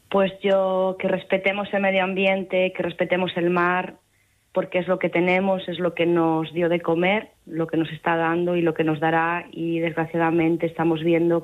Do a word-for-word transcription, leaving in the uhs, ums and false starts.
Pues yo, que respetemos el medio ambiente, que respetemos el mar, porque es lo que tenemos, es lo que nos dio de comer, lo que nos está dando y lo que nos dará, y desgraciadamente estamos viendo